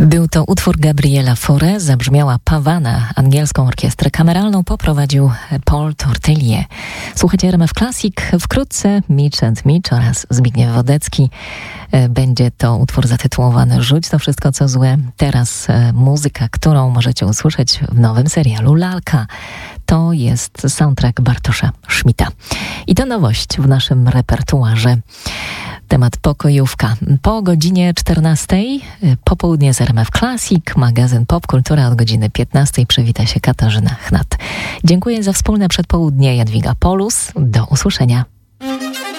Był to utwór Gabriela Fauré, zabrzmiała Pavana, angielską orkiestrę kameralną poprowadził Paul Tortelier. Słuchajcie RMF Classic, wkrótce Mitch and Mitch oraz Zbigniew Wodecki. Będzie to utwór zatytułowany Rzuć to wszystko co złe. Teraz muzyka, którą możecie usłyszeć w nowym serialu Lalka. To jest soundtrack Bartosza Schmidta. I to nowość w naszym repertuarze. Temat pokojówka. Po godzinie 14 popołudnie z RMF Classic, magazyn Pop Kultura od godziny 15 przywita się Katarzyna Chnat. Dziękuję za wspólne przedpołudnie. Jadwiga Polus. Do usłyszenia.